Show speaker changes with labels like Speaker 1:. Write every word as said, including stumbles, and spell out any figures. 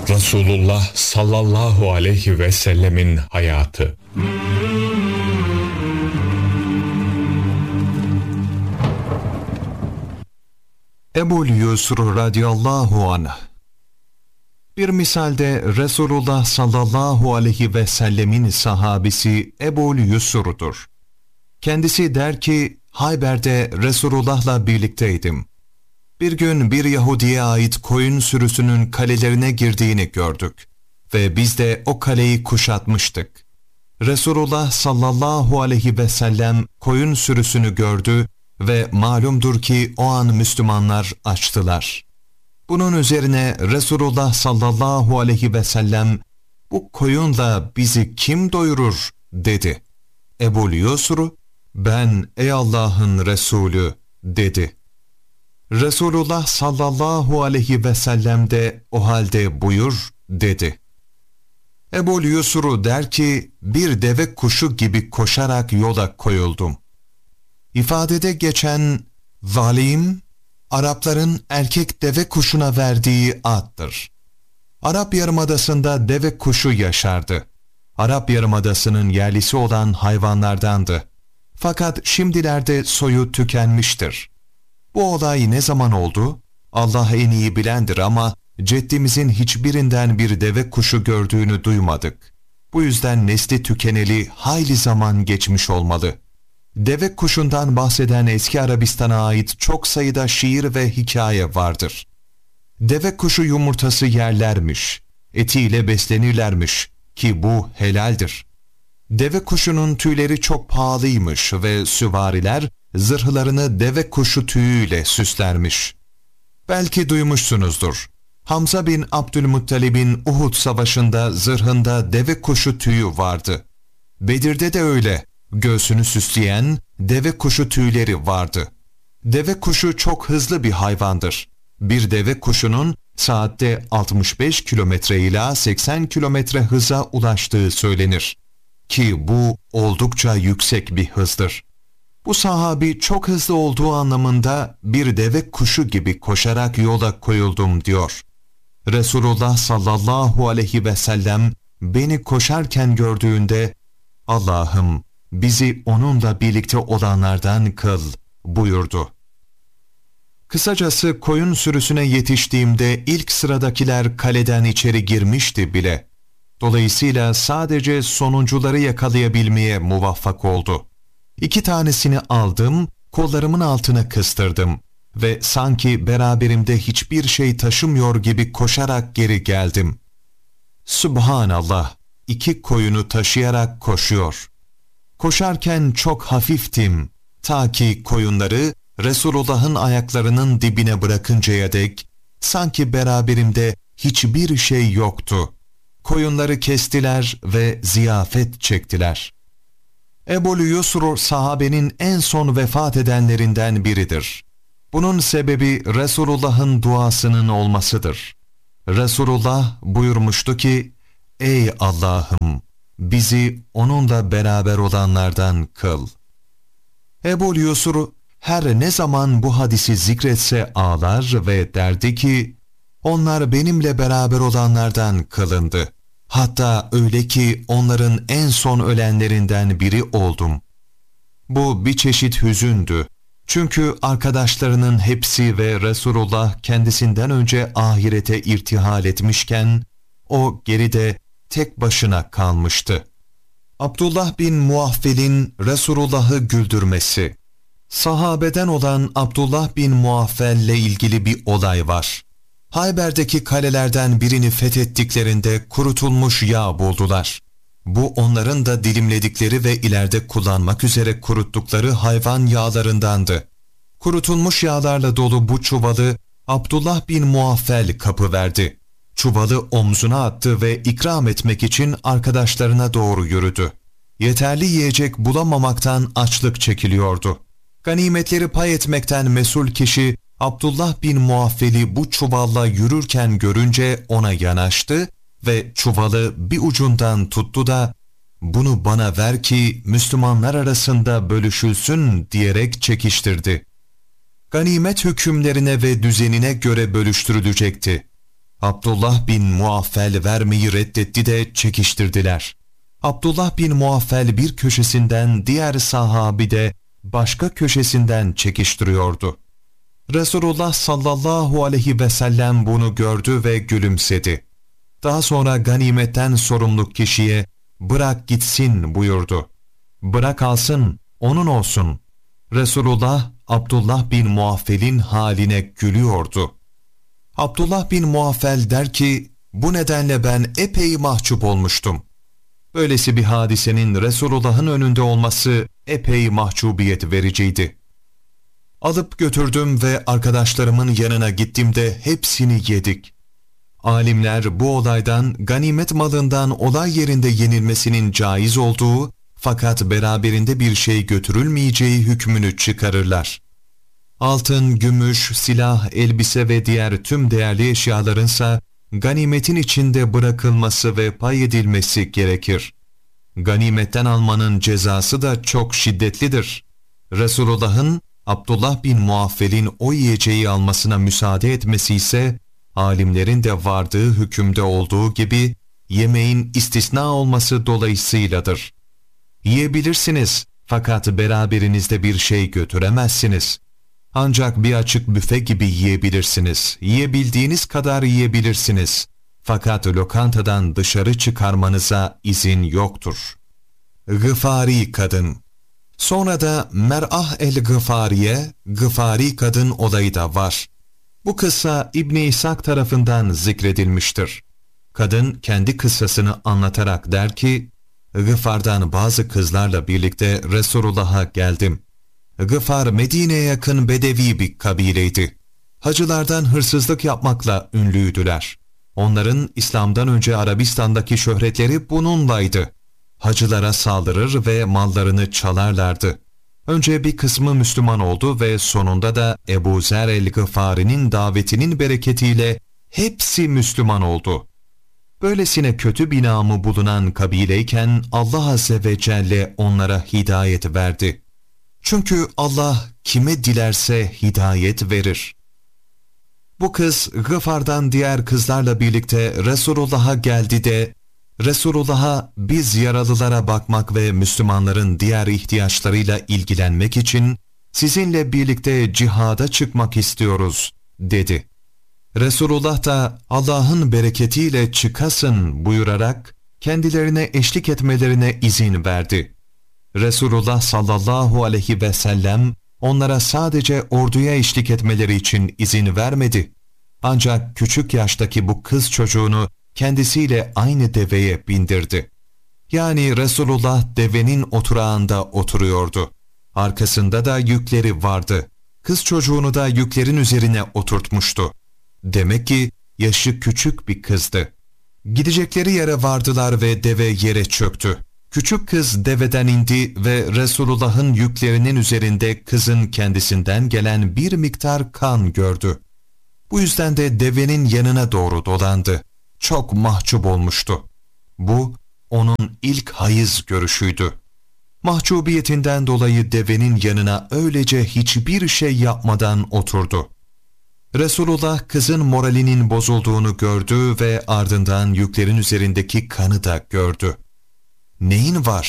Speaker 1: Resulullah sallallahu aleyhi ve sellemin hayatı.
Speaker 2: Ebul Yusr radıyallahu anh. Bir misalde Resulullah sallallahu aleyhi ve sellemin sahabisi Ebul Yusr'dur. Kendisi der ki, Hayber'de Resulullah'la birlikteydim. Bir gün bir Yahudi'ye ait koyun sürüsünün kalelerine girdiğini gördük ve biz de o kaleyi kuşatmıştık. Resulullah sallallahu aleyhi ve sellem koyun sürüsünü gördü ve malumdur ki o an Müslümanlar açtılar. Bunun üzerine Resulullah sallallahu aleyhi ve sellem, bu koyunla bizi kim doyurur dedi. Ebul Yusr, ben ey Allah'ın Resulü dedi. Resulullah sallallahu aleyhi ve sellem de o halde buyur dedi. Ebul Yusr der ki, bir deve kuşu gibi koşarak yola koyuldum. İfadede geçen zalim, Arapların erkek deve kuşuna verdiği addır. Arap Yarımadası'nda deve kuşu yaşardı. Arap Yarımadası'nın yerlisi olan hayvanlardandı. Fakat şimdilerde soyu tükenmiştir. Bu olay ne zaman oldu? Allah en iyi bilendir ama ceddimizin hiçbirinden bir deve kuşu gördüğünü duymadık. Bu yüzden nesli tükeneli hayli zaman geçmiş olmalı. Deve kuşundan bahseden eski Arabistan'a ait çok sayıda şiir ve hikaye vardır. Deve kuşu yumurtası yerlermiş, etiyle beslenirlermiş ki bu helaldir. Deve kuşunun tüyleri çok pahalıymış ve süvariler zırhlarını deve kuşu tüyüyle süslermiş. Belki duymuşsunuzdur. Hamza bin Abdülmuttalib'in Uhud savaşında zırhında deve kuşu tüyü vardı. Bedir'de de öyle. Göğsünü süsleyen deve kuşu tüyleri vardı. Deve kuşu çok hızlı bir hayvandır. Bir deve kuşunun saatte altmış beş kilometre ila seksen kilometre hıza ulaştığı söylenir. Ki bu oldukça yüksek bir hızdır. Bu sahabi çok hızlı olduğu anlamında bir deve kuşu gibi koşarak yola koyuldum diyor. Resulullah sallallahu aleyhi ve sellem beni koşarken gördüğünde, Allah'ım bizi onunla birlikte olanlardan kıl buyurdu. Kısacası koyun sürüsüne yetiştiğimde ilk sıradakiler kaleden içeri girmişti bile. Dolayısıyla sadece sonuncuları yakalayabilmeye muvaffak oldu. İki tanesini aldım, kollarımın altına kıstırdım ve sanki beraberimde hiçbir şey taşımıyor gibi koşarak geri geldim. Subhanallah, iki koyunu taşıyarak koşuyor. Koşarken çok hafiftim, ta ki koyunları Resulullah'ın ayaklarının dibine bırakıncaya dek sanki beraberimde hiçbir şey yoktu. Koyunları kestiler ve ziyafet çektiler. Ebul Yusr sahabenin en son vefat edenlerinden biridir. Bunun sebebi Resulullah'ın duasının olmasıdır. Resulullah buyurmuştu ki, ey Allah'ım bizi onunla beraber olanlardan kıl. Ebul Yusr her ne zaman bu hadisi zikretse ağlar ve derdi ki, onlar benimle beraber olanlardan kılındı. Hatta öyle ki onların en son ölenlerinden biri oldum. Bu bir çeşit hüzündü. Çünkü arkadaşlarının hepsi ve Resulullah kendisinden önce ahirete irtihal etmişken, o geride tek başına kalmıştı. Abdullah bin Muaffel'in Resulullah'ı güldürmesi. Sahabeden olan Abdullah bin Muaffel'le ilgili bir olay var. Hayber'deki kalelerden birini fethettiklerinde kurutulmuş yağ buldular. Bu onların da dilimledikleri ve ileride kullanmak üzere kuruttukları hayvan yağlarındandı. Kurutulmuş yağlarla dolu bu çuvalı Abdullah bin Muaffel kapıverdi. Çuvalı omzuna attı ve ikram etmek için arkadaşlarına doğru yürüdü. Yeterli yiyecek bulamamaktan açlık çekiliyordu. Ganimetleri pay etmekten mesul kişi Abdullah bin Muaffel'i bu çuvalla yürürken görünce ona yanaştı ve çuvalı bir ucundan tuttu da "Bunu bana ver ki Müslümanlar arasında bölüşülsün" diyerek çekiştirdi. Ganimet hükümlerine ve düzenine göre bölüştürülecekti. Abdullah bin Muaffel vermeyi reddetti de çekiştirdiler. Abdullah bin Muaffel bir köşesinden, diğer sahabi de başka köşesinden çekiştiriyordu. Resulullah sallallahu aleyhi ve sellem bunu gördü ve gülümsedi. Daha sonra ganimetten sorumlu kişiye "Bırak gitsin" buyurdu. "Bırak alsın, onun olsun." Resulullah Abdullah bin Muaffel'in haline gülüyordu. Abdullah bin Muaffel der ki, "Bu nedenle ben epey mahcup olmuştum." Böylesi bir hadisenin Resulullah'ın önünde olması epey mahcubiyet vericiydi. Alıp götürdüm ve arkadaşlarımın yanına gittiğimde hepsini yedik. Alimler bu olaydan ganimet malından olay yerinde yenilmesinin caiz olduğu fakat beraberinde bir şey götürülmeyeceği hükmünü çıkarırlar. Altın, gümüş, silah, elbise ve diğer tüm değerli eşyalarınsa ganimetin içinde bırakılması ve pay edilmesi gerekir. Ganimetten almanın cezası da çok şiddetlidir. Resulullah'ın Abdullah bin Muaffel'in o yiyeceği almasına müsaade etmesi ise alimlerin de vardığı hükümde olduğu gibi yemeğin istisna olması dolayısıyladır. Yiyebilirsiniz fakat beraberinizde bir şey götüremezsiniz. Ancak bir açık büfe gibi yiyebilirsiniz. Yiyebildiğiniz kadar yiyebilirsiniz. Fakat lokantadan dışarı çıkarmanıza izin yoktur. Gıfari kadın. Sonra da Mer'ah el-Gıfariye, Gıfari kadın olayı da var. Bu kıssa İbn-i İshak tarafından zikredilmiştir. Kadın kendi kıssasını anlatarak der ki, "Gıfar'dan bazı kızlarla birlikte Resulullah'a geldim. Gıfar Medine'ye yakın bedevi bir kabileydi. Hacılardan hırsızlık yapmakla ünlüydüler. Onların İslam'dan önce Arabistan'daki şöhretleri bununlaydı. Hacılara saldırır ve mallarını çalarlardı. Önce bir kısmı Müslüman oldu ve sonunda da Ebu Zer el-Gıfari'nin davetinin bereketiyle hepsi Müslüman oldu. Böylesine kötü bir namı bulunan kabileyken Allah Azze ve Celle onlara hidayet verdi. Çünkü Allah kime dilerse hidayet verir." Bu kız Gıfar'dan diğer kızlarla birlikte Resulullah'a geldi de Resulullah'a "Biz yaralılara bakmak ve Müslümanların diğer ihtiyaçlarıyla ilgilenmek için sizinle birlikte cihada çıkmak istiyoruz" dedi. Resulullah da "Allah'ın bereketiyle çıkasın" buyurarak kendilerine eşlik etmelerine izin verdi. Resulullah sallallahu aleyhi ve sellem onlara sadece orduya eşlik etmeleri için izin vermedi. Ancak küçük yaştaki bu kız çocuğunu kendisiyle aynı deveye bindirdi. Yani Resulullah devenin oturağında oturuyordu. Arkasında da yükleri vardı. Kız çocuğunu da yüklerin üzerine oturtmuştu. Demek ki yaşı küçük bir kızdı. Gidecekleri yere vardılar ve deve yere çöktü. Küçük kız deveden indi ve Resulullah'ın yüklerinin üzerinde kızın kendisinden gelen bir miktar kan gördü. Bu yüzden de devenin yanına doğru dolandı. Çok mahcup olmuştu. Bu onun ilk hayız görüşüydü. Mahcubiyetinden dolayı devenin yanına öylece hiçbir şey yapmadan oturdu. Resulullah kızın moralinin bozulduğunu gördü ve ardından yüklerin üzerindeki kanı da gördü. "Neyin var?"